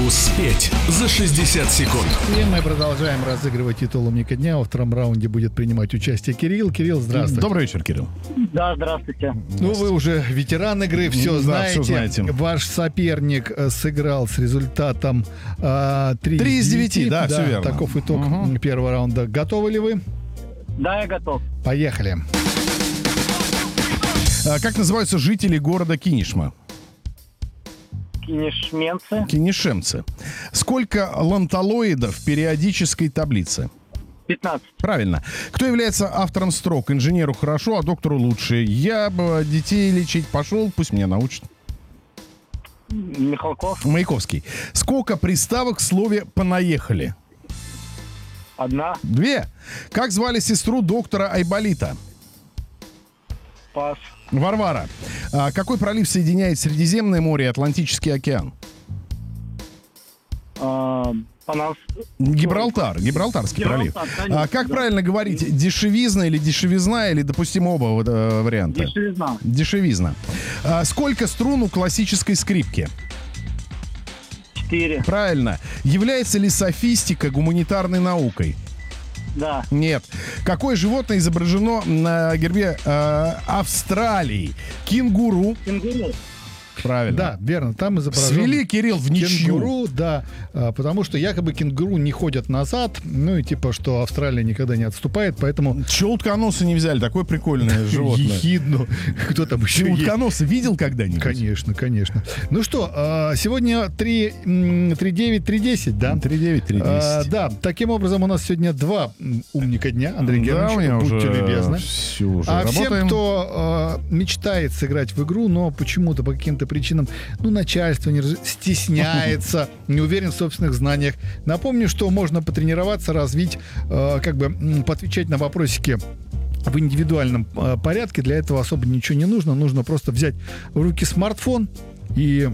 Успеть за 60 секунд. И мы продолжаем разыгрывать титул «Умника дня». Во втором раунде будет принимать участие Кирилл. Кирилл, здравствуйте. Добрый вечер, Кирилл. Да, здравствуйте. Ну, вы уже ветеран игры, все знаете. Все знаете. Ваш соперник сыграл с результатом 3 из 9, да, все верно. Таков итог первого раунда. Готовы ли вы? Да, я готов. Поехали. Как называются жители города Кинешма? Кинешемцы. Сколько ланталоидов в периодической таблице? 15. Правильно. Кто является автором строк? Инженеру хорошо, а доктору лучше. Я бы детей лечить пошел, пусть меня научат. Михалков. Маяковский. Сколько приставок в слове «понаехали»? 1. 2. Как звали сестру доктора Айболита? Пас. Варвара. Какой пролив соединяет Средиземное море и Атлантический океан? Гибралтарский пролив. Как правильно говорить, дешевизна или дешевизна, или допустим оба варианта? Дешевизна. Сколько струн у классической скрипки? 4. Правильно. Является ли софистика гуманитарной наукой? Да. Нет. Какое животное изображено на гербе Австралии? Кенгуру. Кенгуру. Правильно. Да, верно. Там изображен Свели, Кирилл, в ничью. Кенгуру, да. Потому что якобы кенгуру не ходят назад. Ну и типа, что Австралия никогда не отступает, поэтому... Чего утконоса не взяли? Такое прикольное животное. Ехидну. Кто там еще Ты есть? утконоса видел когда-нибудь? Конечно, конечно. Ну что, сегодня 3-9, 3-10, да? 3-9, 3-10. Да, таким образом у нас сегодня 2 умника дня. Андрей Германович, будьте любезны. Все уже А работаем. всем, кто мечтает сыграть в игру, но почему-то по каким-то причинам, начальство стесняется, не уверен в собственных знаниях. Напомню, что можно потренироваться, развить, поотвечать на вопросики в индивидуальном порядке. Для этого особо ничего не нужно. Нужно просто взять в руки смартфон и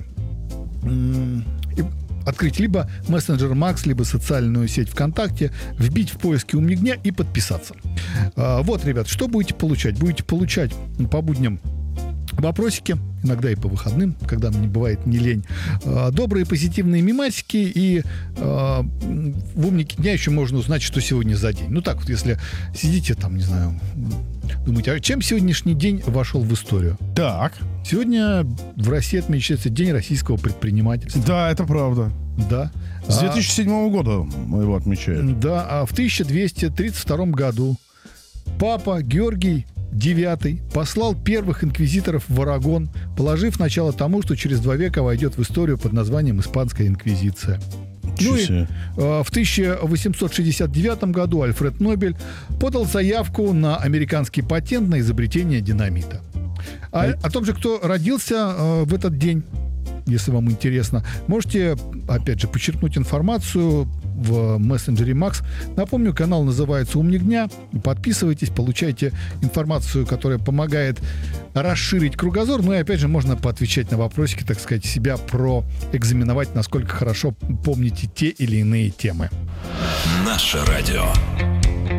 открыть либо мессенджер Макс, либо социальную сеть ВКонтакте, вбить в поиске «Умник дня» и подписаться. Вот, ребят, что будете получать? Будете получать по будням вопросики, иногда и по выходным, когда мне бывает не лень, добрые позитивные мемасики, и в «Умнике дня» еще можно узнать, что сегодня за день. Ну так вот, если сидите там, не знаю, думаете, а чем сегодняшний день вошел в историю? Так. Сегодня в России отмечается День российского предпринимательства. Да, это правда. Да. С 2007 года его отмечают. Да, а в 1232 году папа Георгий IX послал первых инквизиторов в Арагон, положив начало тому, что через 2 века войдет в историю под названием «Испанская инквизиция». Ну и в 1869 году Альфред Нобель подал заявку на американский патент на изобретение динамита. О том же, кто родился в этот день, если вам интересно, можете, опять же, подчеркнуть информацию в мессенджере Макс. Напомню, канал называется «Умник дня». Подписывайтесь, получайте информацию, которая помогает расширить кругозор. Ну и, опять же, можно поотвечать на вопросики, так сказать, себя проэкзаменовать, насколько хорошо помните те или иные темы. Наше радио.